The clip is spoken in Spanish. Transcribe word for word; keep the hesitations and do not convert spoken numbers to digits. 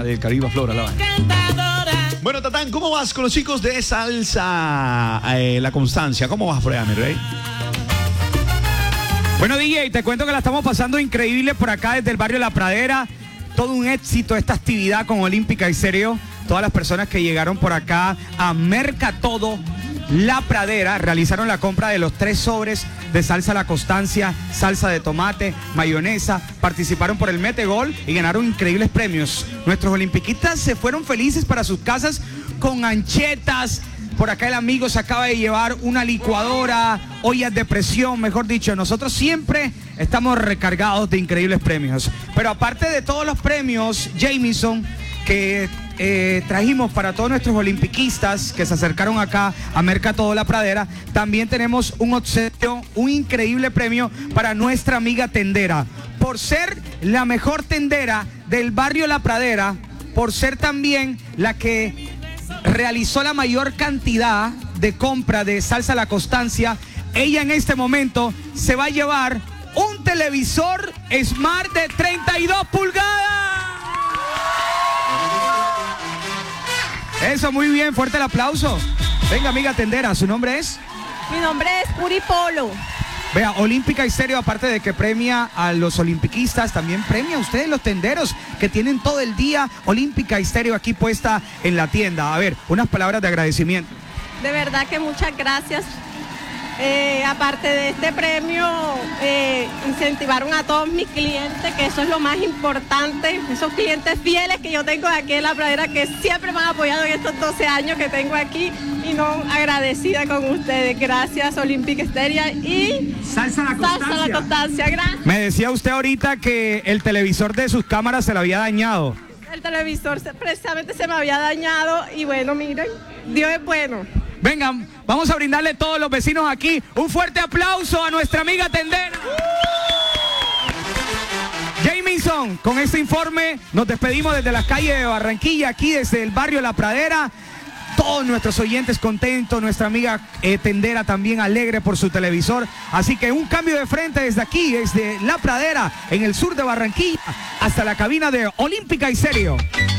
del Caribe Flora, la vaina. Bueno, Tatán, ¿cómo vas con los chicos de Salsa eh, La Constancia? ¿Cómo vas por allá, mi rey? Bueno, D J, te cuento que la estamos pasando increíble por acá desde el barrio La Pradera. Todo un éxito esta actividad con Olímpica y Stereo. Todas las personas que llegaron por acá a Mercatodo La Pradera realizaron la compra de los tres sobres de salsa La Constancia, salsa de tomate, mayonesa, participaron por el Metegol y ganaron increíbles premios. Nuestros olimpiquistas se fueron felices para sus casas con anchetas. Por acá el amigo se acaba de llevar una licuadora, ollas de presión, mejor dicho. Nosotros siempre estamos recargados de increíbles premios. Pero aparte de todos los premios, Jamison, que eh, trajimos para todos nuestros olimpiquistas que se acercaron acá a Mercatodo La Pradera, también tenemos un obsequio, un increíble premio para nuestra amiga tendera. Por ser la mejor tendera del barrio La Pradera, por ser también la que realizó la mayor cantidad de compra de salsa La Constancia, ella en este momento se va a llevar un televisor Smart de treinta y dos pulgadas. Eso, muy bien, fuerte el aplauso. Venga, amiga tendera, ¿su nombre es? Mi nombre es Puri Polo. Vea, Olímpica y Stereo, aparte de que premia a los olimpiquistas, también premia a ustedes los tenderos que tienen todo el día Olímpica y Stereo aquí puesta en la tienda. A ver, unas palabras de agradecimiento. De verdad que muchas gracias. Eh, aparte de este premio, eh, incentivaron a todos mis clientes, que eso es lo más importante, esos clientes fieles que yo tengo aquí en La Pradera, que siempre me han apoyado en estos doce años que tengo aquí, y no agradecida con ustedes. Gracias, Olímpica Stereo y Salsa La Constancia. Salsa La Constancia, gracias. Me decía usted ahorita que el televisor de sus cámaras se le había dañado. El televisor se, precisamente se me había dañado y bueno, miren, Dios es bueno. Vengan, vamos a brindarle a todos los vecinos aquí un fuerte aplauso a nuestra amiga tendera. Jamison, con este informe nos despedimos desde las calles de Barranquilla, aquí desde el barrio La Pradera. Todos nuestros oyentes contentos, nuestra amiga eh, tendera también alegre por su televisor. Así que un cambio de frente desde aquí, desde La Pradera, en el sur de Barranquilla, hasta la cabina de Olímpica y Stereo.